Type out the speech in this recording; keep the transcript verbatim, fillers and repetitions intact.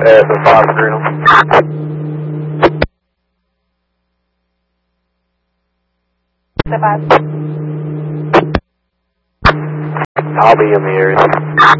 at the five Greenham. The five. I'll be in the area.